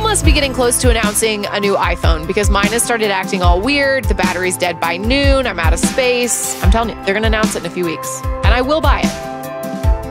must be getting close to announcing a new iPhone because mine has started acting all weird. The battery's dead by noon. I'm out of space. I'm telling you, they're going to announce it in a few weeks. And I will buy it.